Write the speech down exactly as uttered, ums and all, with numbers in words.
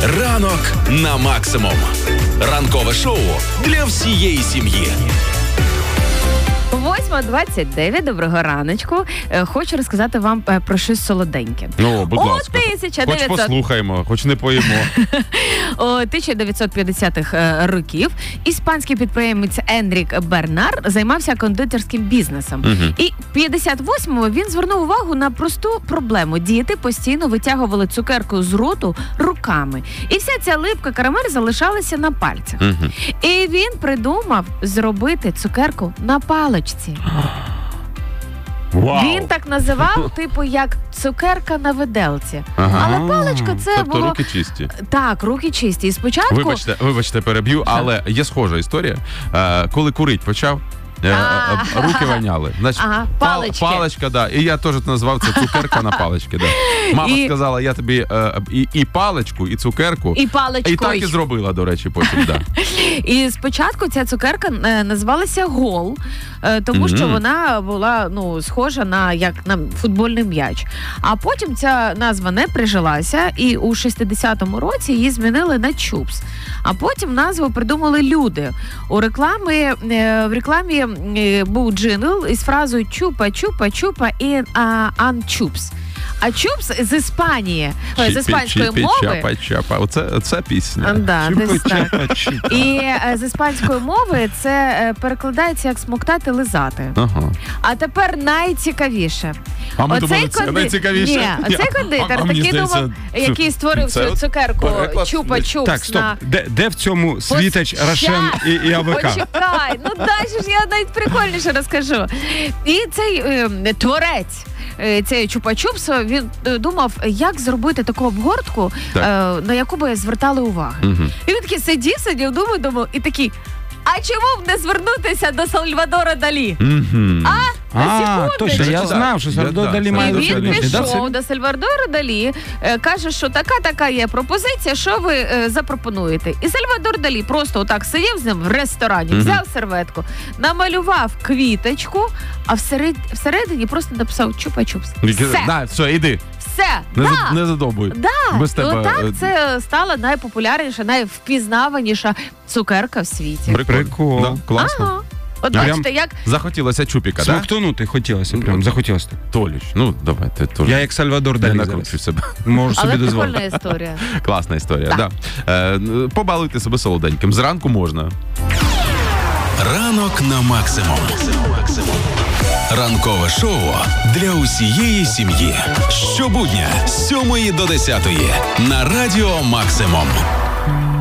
Ранок на максимум. Ранкове шоу для всієї сім'ї. восьма двадцять дев'ять, доброго раночку. Е, Хочу розказати вам е, про щось солоденьке. Ну, будь О, ласка. тисяча Хоч дев'ятсот послухаємо, хоч не поїмо. О тисяча дев'ятсот п'ятдесятих е, років іспанський підприємець Енрік Бернар займався кондитерським бізнесом. Мгм. І в п'ятдесят восьмому він звернув увагу на просту проблему. Діти постійно витягували цукерку з роту руками. І вся ця липка карамель залишалася на пальцях. Мгм. І він придумав зробити цукерку на паличці. Вау. Він так називав, типу, як цукерка на виделці. Ага. Але паличка це Тобто було... руки чисті. Так, руки чисті. І спочатку... Вибачте, вибачте, переб'ю, але є схожа історія. Е, Коли курить почав, е, е, А. руки воняли. Значить, Ага, пал- палички. Паличка, да. І я теж назвав це цукерка на палички. Да. Мама І- сказала, я тобі е, і, і паличку, і цукерку. І паличкою. І так і зробила, до речі, потім, да. І спочатку ця цукерка е, називалася гол, е, тому що Мгм. вона була, ну, схожа на, як на футбольний м'яч. А потім ця назва не прижилася, і у шістдесятому році її змінили на чупс. А потім назву придумали люди. У рекламі, е, в рекламі е, був джингл із фразою «чупа, чупа, чупа і а, ан чупс». А чупс з Іспанії, е, з іспанської Чіпі, мови. чапа, чапа. Оце, оце пісня. Да, Чупа, десь так. чапа, чіпа. І е, з іспанської мови це е, перекладається як смоктати, лизати. Ага. А тепер найцікавіше. А ми Оцей думали, це конди- найцікавіше. Ні, оцей кондитер А мені такий здається, думав, це- який створив це цю от цукерку переклад. чупа-чупс Так, стоп. на... Де, де в цьому світач, Ось Рошен щас. і, і АВК? Почекай, ну далі ж я навіть прикольніше розкажу. І цей е, творець е, цей чупа-чупс, він е, думав, як зробити таку обгортку, е, Так. на яку би звертали увагу. Мгм. І він такий сидів, сидів, думав, думав, і такий, а чому б не звернутися до Сальвадора Далі? Мгм. На А, секундочку. точно, я Так, знав, що я- Сальвадор да, Далі І має Сальвадор він Далі. дослідності. Да, пішов це- до Сальвадора Далі, е, каже, що така-така є пропозиція, що ви е, запропонуєте. І Сальвадор Далі просто отак сидів з ним в ресторані, Мгм. взяв серветку, намалював квіточку, а всеред, всередині просто написав чупа-чупс. Все, Да, все, іди. все, Не, да. за- не задовбуй. Да, Без і тебе, отак е, це стала найпопулярніша, найвпізнаваніша цукерка в світі. Прикол. Да, класно. Ага. От Прям бачите, як Захотілося чупіка, так? Смоктонути хотілося, Ну, прям захотілося. так. Толіч, ну давайте теж. Я як Сальвадор не Далі накручу зараз. себе. Можу але собі дозволити. прикольна історія. Класна історія, Так. да. Е, побалуйте себе солоденьким. Зранку можна. Ранок на максимум. Ранкове шоу для усієї сім'ї. Щобудня з сьомої до десятої на Радіо Максимум.